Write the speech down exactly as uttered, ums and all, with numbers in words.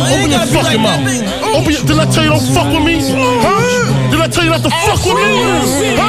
open your fucking mouth. Open your, did I tell you don't fuck with me? Huh? Did I tell you not to fuck with me? Huh?